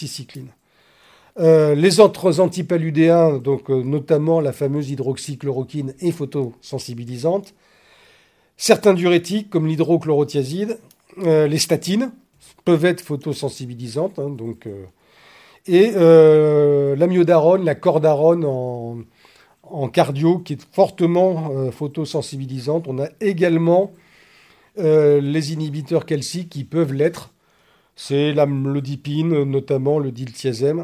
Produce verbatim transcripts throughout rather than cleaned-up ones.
doxycycline. Euh, les autres antipaludéens, donc euh, notamment la fameuse hydroxychloroquine, est photosensibilisante. Certains diurétiques, comme l'hydrochlorothiazide, euh, les statines, peuvent être photosensibilisantes. Hein, donc, euh, et euh, l'amiodarone, la cordarone en, en cardio, qui est fortement euh, photosensibilisante. On a également euh, les inhibiteurs calciques qui peuvent l'être. C'est l'amlodipine, notamment le diltiazem.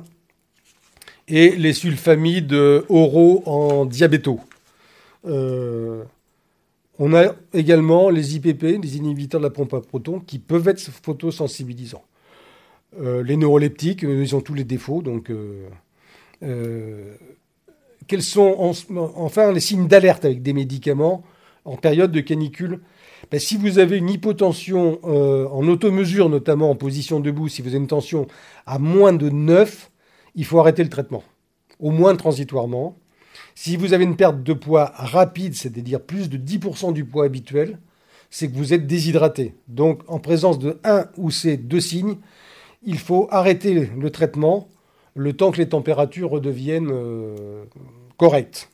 Et les sulfamides oraux en diabéto. Euh, on a également les I P P, les inhibiteurs de la pompe à protons, qui peuvent être photosensibilisants. Euh, les neuroleptiques, ils ont tous les défauts. Donc, euh, euh, quels sont en, enfin les signes d'alerte avec des médicaments en période de canicule? Ben, si vous avez une hypotension euh, en automesure, notamment en position debout, si vous avez une tension à moins de neuf, il faut arrêter le traitement, au moins transitoirement. Si vous avez une perte de poids rapide, c'est-à-dire plus de dix pour cent du poids habituel, c'est que vous êtes déshydraté. Donc, en présence de un ou ces deux signes, il faut arrêter le traitement le temps que les températures redeviennent euh, correctes.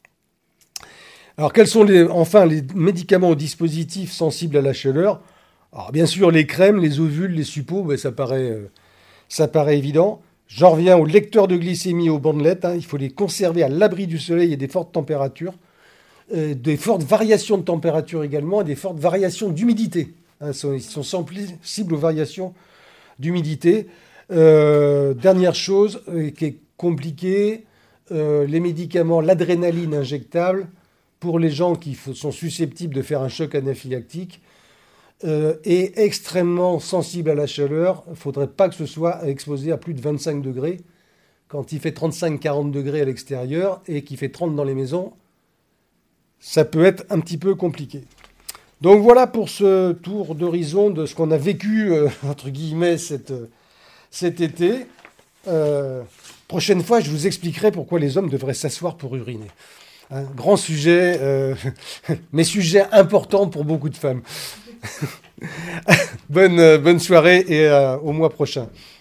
Alors, quels sont les, enfin les médicaments ou dispositifs sensibles à la chaleur? Alors, bien sûr, les crèmes, les ovules, les suppos, ben, ça paraît, euh, ça paraît évident. J'en reviens aux lecteurs de glycémie et aux bandelettes. Hein. Il faut les conserver à l'abri du soleil et des fortes températures, euh, des fortes variations de température également, et des fortes variations d'humidité. Hein. Ils sont sensibles aux variations d'humidité. Euh, dernière chose euh, qui est compliquée, euh, les médicaments, l'adrénaline injectable, pour les gens qui f- sont susceptibles de faire un choc anaphylactique, euh, est extrêmement sensible à la chaleur. Il ne faudrait pas que ce soit exposé à plus de vingt-cinq degrés. Quand il fait trente-cinq à quarante degrés à l'extérieur et qu'il fait trente dans les maisons, ça peut être un petit peu compliqué. Donc voilà pour ce tour d'horizon de ce qu'on a vécu, euh, entre guillemets, cette, cet été. Euh, prochaine fois, je vous expliquerai pourquoi les hommes devraient s'asseoir pour uriner. Un grand sujet, euh, mais sujet important pour beaucoup de femmes. bonne, bonne soirée et euh, au mois prochain.